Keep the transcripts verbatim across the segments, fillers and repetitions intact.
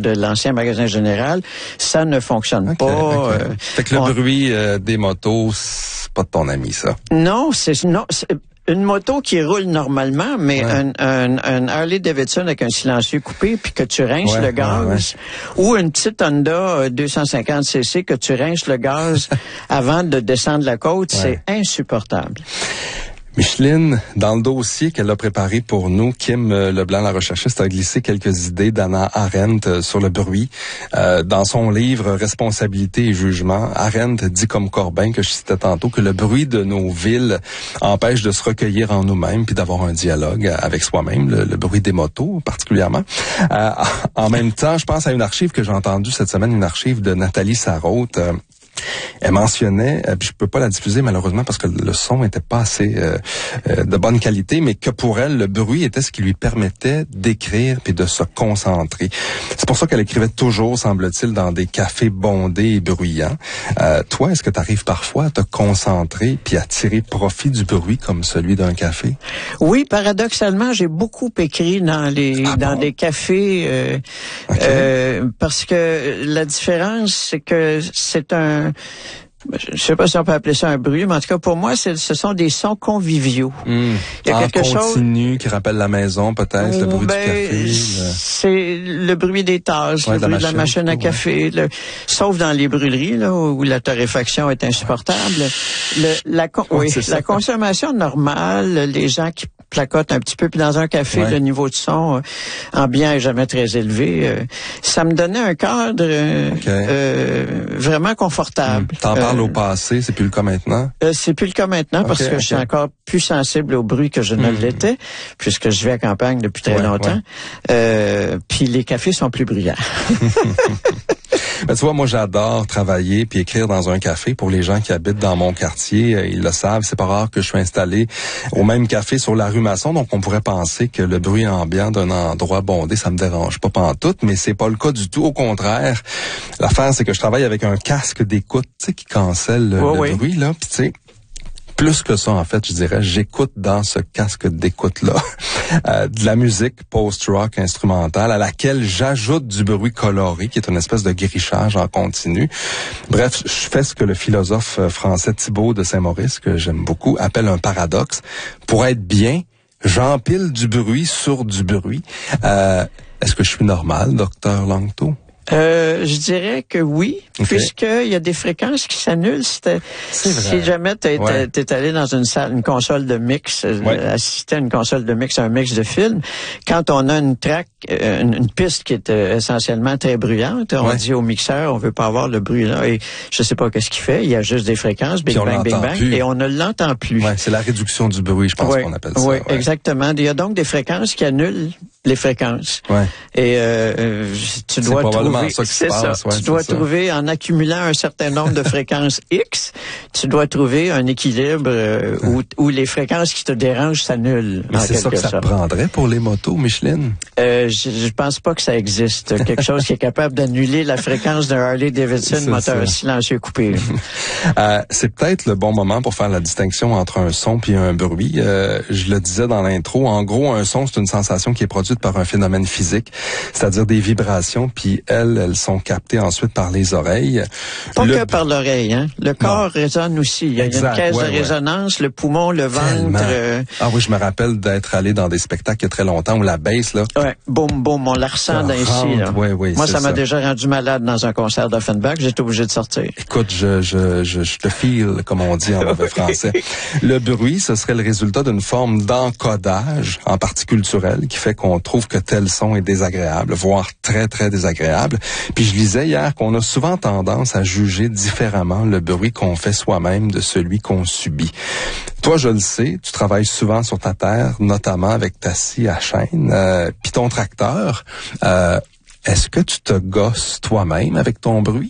de l'ancien magasin général, ça ne fonctionne okay, pas. Okay. Euh, fait que le on... bruit euh, des motos, c'est pas de ton ami, ça? Non, c'est non. C'est... Une moto qui roule normalement, mais ouais. un, un, un Harley Davidson avec un silencieux coupé, puis que tu rinces ouais, le gaz, ouais, ouais. ou une petite Honda deux cent cinquante cc que tu rinces le gaz avant de descendre la côte, ouais. c'est insupportable. Micheline, dans le dossier qu'elle a préparé pour nous, Kim Leblanc, la recherchiste, a glissé quelques idées d'Hannah Arendt sur le bruit. Euh, dans son livre « Responsabilité et jugement », Arendt dit comme Corbin, que je citais tantôt, que le bruit de nos villes empêche de se recueillir en nous-mêmes puis d'avoir un dialogue avec soi-même, le, le bruit des motos particulièrement. Euh, en même temps, je pense à une archive que j'ai entendue cette semaine, une archive de Nathalie Sarraute. Euh, Elle mentionnait, euh, puis je peux pas la diffuser malheureusement parce que le son était pas assez euh, euh, de bonne qualité, mais que pour elle, le bruit était ce qui lui permettait d'écrire puis de se concentrer. C'est pour ça qu'elle écrivait toujours, semble-t-il, dans des cafés bondés et bruyants. Euh, toi, est-ce que tu arrives parfois à te concentrer puis à tirer profit du bruit comme celui d'un café? Oui, paradoxalement, j'ai beaucoup écrit dans les ah dans bon? des cafés euh, okay. euh, parce que la différence, c'est que c'est un je sais pas si on peut appeler ça un bruit, mais en tout cas, pour moi, c'est, ce sont des sons conviviaux. Mmh. Il y a en quelque continu, chose qui rappelle la maison, peut-être, le bruit ben, du café. Le... C'est le bruit des tasses, ouais, le bruit de la machine à café, ouais. le, sauf dans les brûleries, là, où la torréfaction est insupportable. Le, la, oui, oui, la consommation normale, les gens qui placotent un petit peu, puis dans un café, ouais. le niveau de son euh, ambiant est jamais très élevé. Euh, ça me donnait un cadre euh, okay. euh, vraiment confortable. Mmh. T'en parles au passé, c'est plus le cas maintenant? Euh, c'est plus le cas maintenant okay, parce que okay. je suis encore plus sensible au bruit que je ne mmh. l'étais, puisque je vis à campagne depuis très ouais, longtemps. Ouais. Euh, puis les cafés sont plus bruyants. Ben, tu vois, moi, j'adore travailler puis écrire dans un café. Pour les gens qui habitent dans mon quartier, euh, ils le savent, c'est pas rare que je suis installé au même café sur la rue Masson. Donc, on pourrait penser que le bruit ambiant d'un endroit bondé, ça me dérange pas pantoute, mais c'est pas le cas du tout. Au contraire, l'affaire, c'est que je travaille avec un casque d'écoute, tu sais, qui cancelle le, oh, le oui. bruit, là. Puis, tu sais, plus que ça, en fait, je dirais, j'écoute dans ce casque d'écoute-là euh, de la musique post-rock instrumentale à laquelle j'ajoute du bruit coloré, qui est une espèce de grichage en continu. Bref, je fais ce que le philosophe français Thibaut de Saint-Maurice, que j'aime beaucoup, appelle un paradoxe. Pour être bien, j'empile du bruit sur du bruit. Euh, est-ce que je suis normal, docteur Langto? Euh, je dirais que oui, okay. puisqu'il y a des fréquences qui s'annulent. Si, si jamais tu ouais. es allé dans une salle, une console de mix, ouais. assister à une console de mix, un mix de films, quand on a une track, une, une piste qui est euh, essentiellement très bruyante, on ouais. dit au mixeur, on veut pas avoir le bruit là, et je sais pas qu'est-ce qu'il fait, il y a juste des fréquences, bing bang, bing bang, plus. Et on ne l'entend plus. Ouais, c'est la réduction du bruit, je pense ouais. qu'on appelle ça. Oui, ouais. exactement. Il y a donc des fréquences qui annulent les fréquences. Ouais. Et euh, tu dois trouver, ça c'est ça. Passe, ouais, tu dois ça. trouver en accumulant un certain nombre de fréquences X, tu dois trouver un équilibre euh, où, où les fréquences qui te dérangent s'annulent. Mais c'est ça que ça sorte. prendrait pour les motos, Micheline. Euh, je, je pense pas que ça existe. Quelque chose qui est capable d'annuler la fréquence d'un Harley Davidson c'est moteur ça. silencieux coupé. euh, c'est peut-être le bon moment pour faire la distinction entre un son puis un bruit. Euh, je le disais dans l'intro. En gros, un son, c'est une sensation qui est produite par un phénomène physique, c'est-à-dire des vibrations, puis elles, elles sont captées ensuite par les oreilles. Pas le... que par l'oreille, hein. Le corps non. résonne aussi. Il y a exact, une caisse ouais, de résonance, ouais. le poumon, le ventre. Euh... Ah oui, je me rappelle d'être allé dans des spectacles il y a très longtemps où la basse, là. Ouais, boum, boum, on la ressent dans ici, là. Ouais, ouais, moi, ça m'a ça. déjà rendu malade dans un concert d'Offenbach. J'étais obligé de sortir. Écoute, je, je, je, je te file, comme on dit en mauvais français. Le bruit, ce serait le résultat d'une forme d'encodage, en partie culturelle, qui fait qu'on trouve que tel son est désagréable, voire très, très désagréable. Puis je lisais hier qu'on a souvent tendance à juger différemment le bruit qu'on fait soi-même de celui qu'on subit. Toi, je le sais, tu travailles souvent sur ta terre, notamment avec ta scie à chaîne, euh, puis ton tracteur. Euh, est-ce que tu te gosses toi-même avec ton bruit?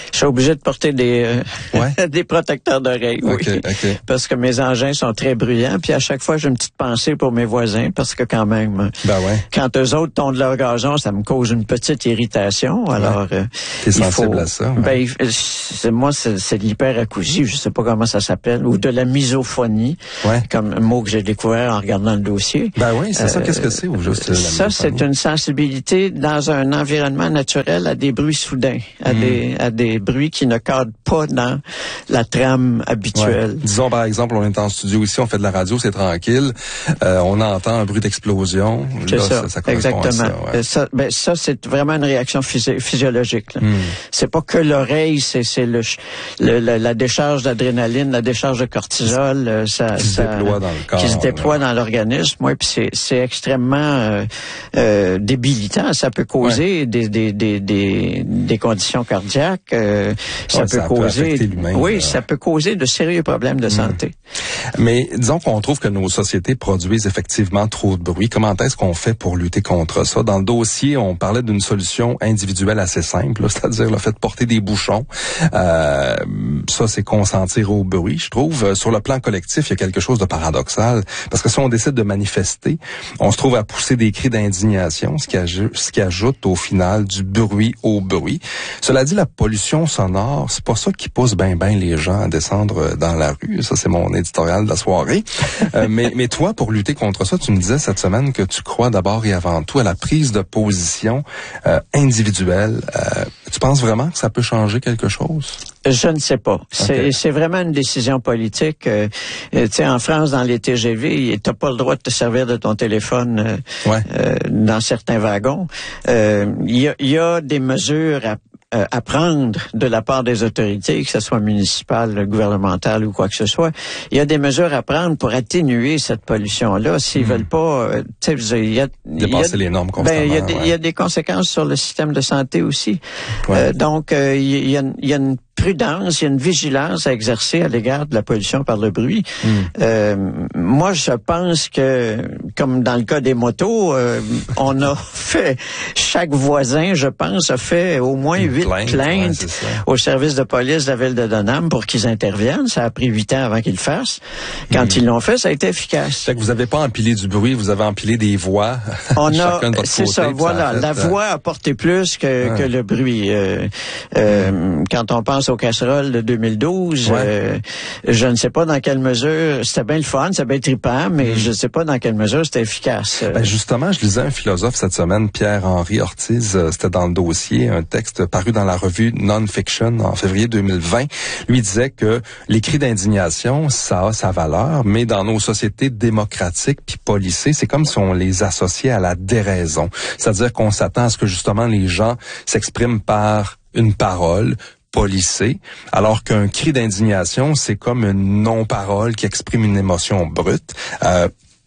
Je suis obligé de porter des euh, ouais. des protecteurs d'oreilles, oui. Okay, okay. Parce que mes engins sont très bruyants. Puis à chaque fois, j'ai une petite pensée pour mes voisins, parce que quand même, ben ouais. quand eux autres tondent leur gazon, ça me cause une petite irritation. Alors, ouais. euh, T'es il sensible faut, à ça? Ouais. Ben, c'est, moi, c'est, c'est de l'hyperacousie, je sais pas comment ça s'appelle, ou de la misophonie, ouais. comme un mot que j'ai découvert en regardant le dossier. Ben oui, c'est euh, ça. Qu'est-ce que c'est, ou juste la ça, c'est une sensibilité dans un environnement naturel à des bruits soudains, à mmh. des à des bruits qui ne cadrent pas dans la trame habituelle. Ouais. Disons par exemple, on est en studio ici, on fait de la radio, c'est tranquille, euh, on entend un bruit d'explosion. C'est là, ça, ça, ça exactement. À ça, ouais. ça, ben, ça c'est vraiment une réaction physio- physiologique. Mmh. C'est pas que l'oreille, c'est c'est le, le la, la décharge d'adrénaline, la décharge de cortisol, euh, ça, qui ça se déploie dans le corps, qui se déploie là. dans l'organisme. Ouais, puis c'est c'est extrêmement euh, euh, débilitant. Ça peut causer ouais. des, des des des des conditions cardiaques. Euh, ça ouais, peut ça causer, peut l'humain, oui, là. ça peut causer de sérieux problèmes de mmh. santé. Mais disons qu'on trouve que nos sociétés produisent effectivement trop de bruit. Comment est-ce qu'on fait pour lutter contre ça? Dans le dossier, on parlait d'une solution individuelle assez simple, là, c'est-à-dire le fait de porter des bouchons. Euh, ça, c'est consentir au bruit, je trouve. Sur le plan collectif, il y a quelque chose de paradoxal, parce que si on décide de manifester, on se trouve à pousser des cris d'indignation, ce qui, ajoute, ce qui ajoute au final du bruit au bruit. Cela dit, la pollution sonore, c'est pas ça qui pousse ben ben les gens à descendre dans la rue. Ça, c'est mon éditorial de la soirée. euh, mais, mais toi, pour lutter contre ça, tu me disais cette semaine que tu crois d'abord et avant tout à la prise de position euh, individuelle. Euh, tu penses vraiment que ça peut changer quelque chose? Je ne sais pas. C'est, okay. c'est vraiment une décision politique. Euh, tu sais, en France, dans les T G V, t'as pas le droit de te servir de ton téléphone euh, ouais. euh, dans certains wagons. Il euh, y, a, y a des mesures à Euh, à prendre de la part des autorités, que ce soit municipale, gouvernementale ou quoi que ce soit. Il y a des mesures à prendre pour atténuer cette pollution-là. S'ils mmh. veulent pas, euh, tu sais, il y a dépasser les normes constamment. Ben, il y a des, ouais. il y a des conséquences sur le système de santé aussi. Ouais. Euh, donc, euh, il y a, il y a une prudence, il y a une vigilance à exercer à l'égard de la pollution par le bruit. Mmh. Euh, moi, je pense que, comme dans le cas des motos, euh, on a fait, chaque voisin, je pense, a fait au moins huit plainte, plaintes ouais, au service de police de la ville de Donham pour qu'ils interviennent. Ça a pris huit ans avant qu'ils le fassent. Quand mmh. ils l'ont fait, ça a été efficace. Fait que vous n'avez pas empilé du bruit, vous avez empilé des voix. On a, chacun de votre c'est côté, ça, voilà. Ça fait, la voix a porté plus que, ouais. que le bruit. Euh, euh, mmh. Quand on pense aux casseroles de deux mille douze, ouais. euh, je ne sais pas dans quelle mesure, c'était bien le fun, c'était bien trippant, mais mmh. je ne sais pas dans quelle mesure c'était efficace. Ben justement, je lisais un philosophe cette semaine, Pierre-Henri Ortiz, euh, c'était dans le dossier, un texte paru dans la revue Non-Fiction en février deux mille vingt. Lui disait que les cris d'indignation, ça a sa valeur, mais dans nos sociétés démocratiques puis policées, c'est comme si on les associait à la déraison. C'est-à-dire qu'on s'attend à ce que justement les gens s'expriment par une parole policée, alors qu'un cri d'indignation, c'est comme une non-parole qui exprime une émotion brute. Euh,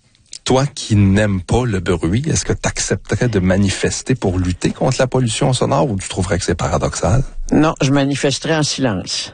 Toi qui n'aimes pas le bruit, est-ce que tu accepterais de manifester pour lutter contre la pollution sonore ou tu trouverais que c'est paradoxal? Non, je manifesterais en silence.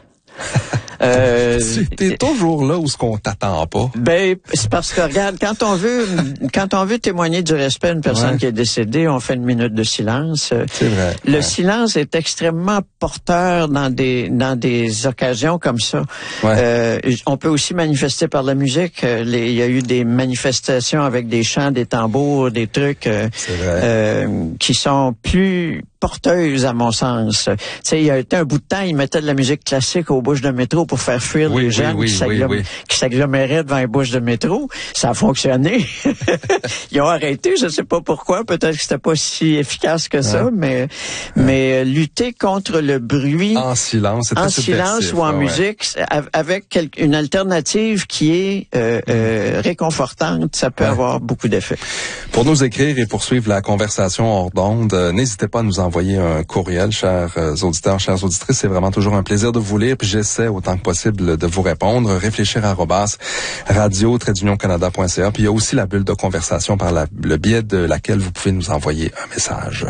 Euh, T'es toujours là où ce qu'on t'attend pas. Ben, c'est parce que regarde, quand on veut, quand on veut témoigner du respect à une personne ouais. qui est décédée, on fait une minute de silence. C'est vrai. Le ouais. silence est extrêmement porteur dans des dans des occasions comme ça. Ouais. Euh, on peut aussi manifester par la musique. Les, il y a eu des manifestations avec des chants, des tambours, des trucs euh, euh, qui sont plus porteuse, à mon sens. Tu sais, il y a été un bout de temps, ils mettaient de la musique classique aux bouches de métro pour faire fuir oui, les gens oui, qui, oui, s'agglom- oui, oui. qui s'aggloméraient devant les bouches de métro. Ça a fonctionné. Ils ont arrêté, je sais pas pourquoi. Peut-être que c'était pas si efficace que ça, ouais. mais, ouais. mais lutter contre le bruit. En silence, c'est En silence ou en ouais. musique, avec une alternative qui est euh, euh, réconfortante, ça peut ouais. avoir beaucoup d'effets. Pour nous écrire et poursuivre la conversation hors d'onde, euh, n'hésitez pas à nous envoyer un courriel, chers euh, auditeurs, chères auditrices. C'est vraiment toujours un plaisir de vous lire, puis j'essaie autant que possible de vous répondre. Réfléchir arobase radio tiret union canada point c a. Puis il y a aussi la bulle de conversation par la, le biais de laquelle vous pouvez nous envoyer un message.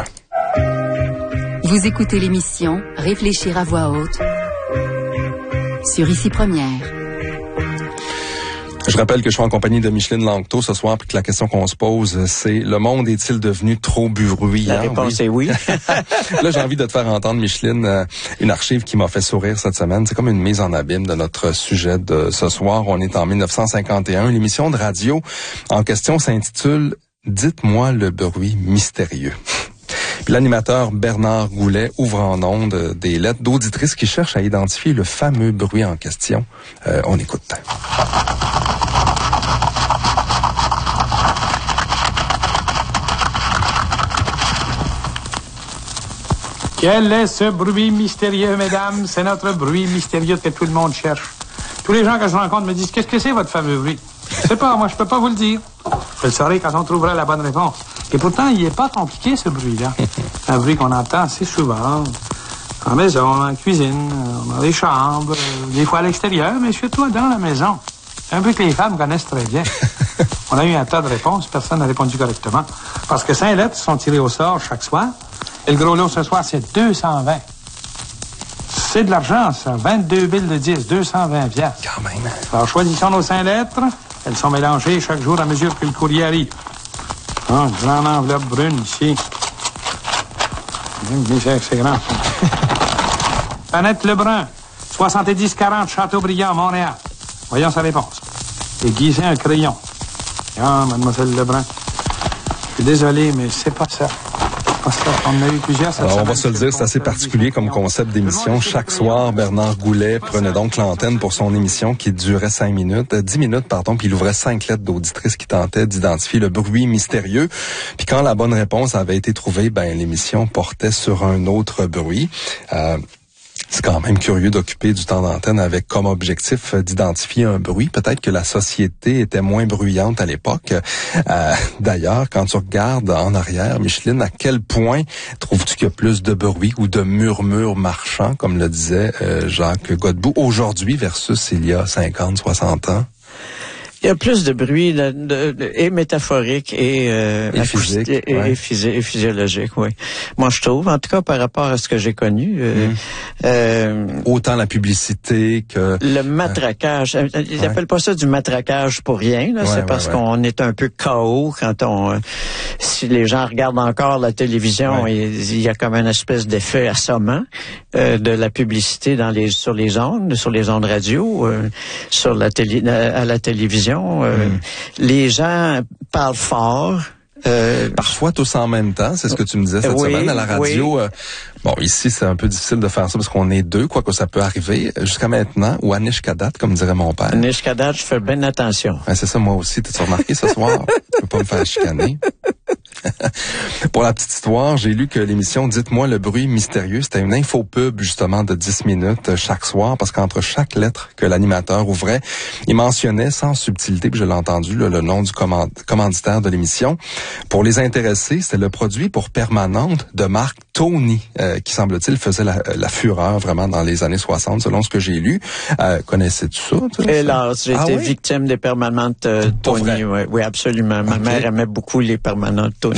Vous écoutez l'émission Réfléchir à voix haute sur Ici Première. Je rappelle que je suis en compagnie de Micheline Langto ce soir, puis que la question qu'on se pose, c'est le monde est-il devenu trop bruyant? La réponse oui. est oui. Là, j'ai envie de te faire entendre, Micheline, euh, une archive qui m'a fait sourire cette semaine. C'est comme une mise en abîme de notre sujet de ce soir. On est en mille neuf cent cinquante et un. L'émission de radio en question s'intitule « Dites-moi le bruit mystérieux ». Puis l'animateur Bernard Goulet ouvre en ondes des lettres d'auditrices qui cherchent à identifier le fameux bruit en question. Euh, on écoute. Quel est ce bruit mystérieux, mesdames? C'est notre bruit mystérieux que tout le monde cherche. Tous les gens que je rencontre me disent, qu'est-ce que c'est votre fameux bruit? Je sais pas, moi je peux pas vous le dire. Je le saurai quand on trouvera la bonne réponse. Et pourtant, il est pas compliqué ce bruit-là. C'est un bruit qu'on entend assez souvent. En maison, en cuisine, dans les chambres, des fois à l'extérieur, mais surtout dans la maison. C'est un bruit que les femmes connaissent très bien. On a eu un tas de réponses, personne n'a répondu correctement. Parce que cinq lettres sont tirées au sort chaque soir. Et le gros lot ce soir, c'est deux cent vingt. C'est de l'argent, ça. vingt-deux billes de dix, deux cent vingt piastres. Quand même. Alors, choisissons nos cinq lettres. Elles sont mélangées chaque jour à mesure que le courrier arrive. Ah, une grande enveloppe brune ici. C'est grand. Annette Lebrun, soixante-dix quarante Châteaubriand, Montréal. Voyons sa réponse. Aiguiser un crayon. Ah, mademoiselle Lebrun. Je suis désolé, mais c'est pas ça. On a eu plusieurs. Alors, on va se le dire, c'est assez particulier comme concept d'émission. Chaque soir, Bernard Goulet prenait donc l'antenne pour son émission qui durait cinq minutes, dix minutes, pardon, puis il ouvrait cinq lettres d'auditrices qui tentaient d'identifier le bruit mystérieux. Puis quand la bonne réponse avait été trouvée, ben l'émission portait sur un autre bruit. Euh, C'est quand même curieux d'occuper du temps d'antenne avec comme objectif d'identifier un bruit. Peut-être que la société était moins bruyante à l'époque. Euh, d'ailleurs, quand tu regardes en arrière, Micheline, à quel point trouves-tu qu'il y a plus de bruit ou de murmures marchands, comme le disait euh, Jacques Godbout, aujourd'hui versus il y a cinquante, soixante ans? Il y a plus de bruit de, de, de, et métaphorique et, euh, et physique, et, ouais. et, physio, et physiologique, oui. Moi, je trouve, en tout cas par rapport à ce que j'ai connu, euh, mmh. euh, autant la publicité que le matraquage. Euh, ils ouais. appellent pas ça du matraquage pour rien. Là. Ouais, c'est parce ouais, ouais. qu'on est un peu K O quand on. Euh, si les gens regardent encore la télévision, ouais. il, il y a comme une espèce d'effet assommant euh, de la publicité dans les sur les ondes, sur les ondes radio, euh, sur la télé, à la télévision. Euh, mm. Les gens parlent fort. Euh, Parfois tous en même temps, c'est ce que tu me disais cette oui, semaine à la radio. Oui. Euh, bon, ici c'est un peu difficile de faire ça parce qu'on est deux, quoi que ça peut arriver. Jusqu'à maintenant, ou Anish Kadat, comme dirait mon père. Anish Kadat, je fais bien attention. Ouais, c'est ça, moi aussi. T'as-tu remarqué ce soir? Je peux pas me faire chicaner. Pour la petite histoire, j'ai lu que l'émission Dites-moi le bruit mystérieux, c'était une infopub justement de dix minutes chaque soir parce qu'entre chaque lettre que l'animateur ouvrait, il mentionnait sans subtilité, puis je l'ai entendu, là, le nom du command- commanditaire de l'émission. Pour les intéressés, c'était le produit pour permanente de marque Tony, euh, qui semble-t-il faisait la, la fureur vraiment dans les années soixante, selon ce que j'ai lu. Euh, connaissais-tu ça? Hélas, j'ai ah, été oui? victime des permanentes euh, Tony. Oui, oui, absolument. Ma okay. mère aimait beaucoup les permanentes Tony.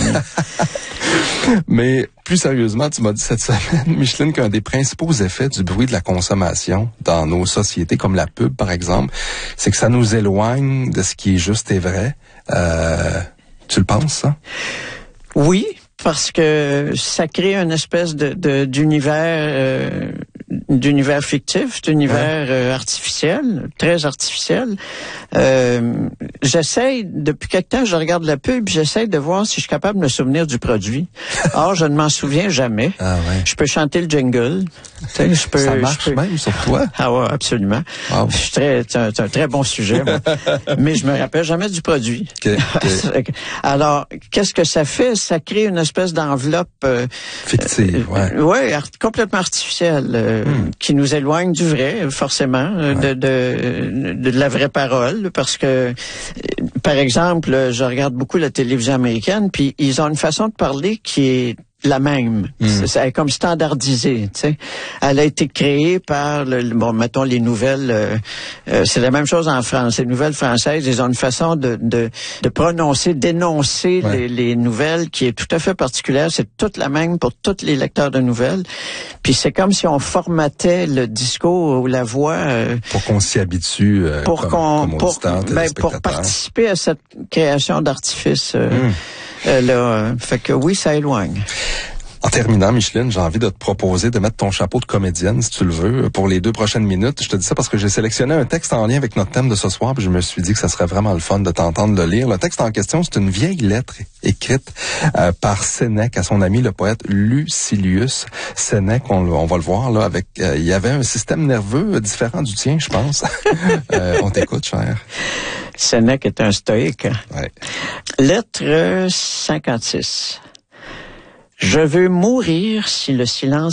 Mais plus sérieusement, tu m'as dit cette semaine, Micheline, qu'un des principaux effets du bruit de la consommation dans nos sociétés, comme la pub par exemple, c'est que ça nous éloigne de ce qui est juste et vrai. Euh, tu le penses, ça? Oui, parce que ça crée une espèce de, de d'univers euh, d'univers fictif, d'univers ouais. euh, artificiel, très artificiel. Euh, j'essaye, depuis quelque temps, je regarde la pub, j'essaye de voir si je suis capable de me souvenir du produit. Or, je ne m'en souviens jamais. Ah ouais. Je peux chanter le jingle. Je peux, ça marche je peux... même sur toi? Ah ouais, absolument. Wow. Je suis très, c'est un, c'est un très bon sujet, moi. Mais je me rappelle jamais du produit. Okay, okay. Alors, qu'est-ce que ça fait? Ça crée une espèce d'enveloppe euh, fictive, ouais. Euh, ouais, art- complètement artificielle, euh, hmm. qui nous éloigne du vrai, forcément, ouais. de, de, de la vraie parole, parce que, par exemple, je regarde beaucoup la télévision américaine, puis ils ont une façon de parler qui est la même. Mm. C'est, elle est comme standardisée, tu sais. Elle a été créée par, le, bon, mettons les nouvelles, euh, euh, c'est la même chose en France. Les nouvelles françaises, ils ont une façon de, de, de prononcer, d'énoncer ouais. les, les nouvelles qui est tout à fait particulière. C'est toute la même pour tous les lecteurs de nouvelles. Puis c'est comme si on formatait le discours ou la voix. Euh, pour qu'on s'y habitue, euh, pour comme, qu'on, comme pour, ben, pour participer à cette création d'artifice. Euh, mm. euh, là, fait que oui, ça éloigne. En terminant, Micheline, j'ai envie de te proposer de mettre ton chapeau de comédienne, si tu le veux, pour les deux prochaines minutes. Je te dis ça parce que j'ai sélectionné un texte en lien avec notre thème de ce soir, puis je me suis dit que ça serait vraiment le fun de t'entendre le lire. Le texte en question, c'est une vieille lettre écrite euh, par Sénèque à son ami le poète Lucilius. Sénèque, on, on va le voir là, avec, euh, il y avait un système nerveux différent du tien, je pense. euh, on t'écoute, cher. Sénèque est un stoïque. Ouais. Lettre cinquante-six. Je veux mourir si le silence